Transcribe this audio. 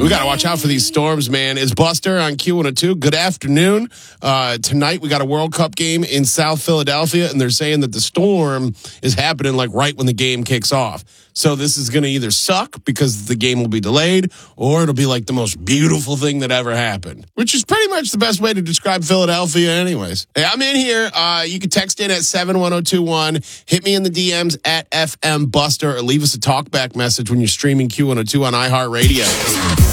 We got to watch out for these storms, man. It's Buster on Q102. Good afternoon. Tonight, we got a World Cup game in South Philadelphia, and they're saying that the storm is happening like right when the game kicks off. So this is going to either suck because the game will be delayed, or it'll be like the most beautiful thing that ever happened, which is pretty much the best way to describe Philadelphia anyways. Hey, I'm in here. You can text in at 71021. Hit me in the DMs at FM Buster, or leave us a talkback message when you're streaming Q102 on iHeartRadio.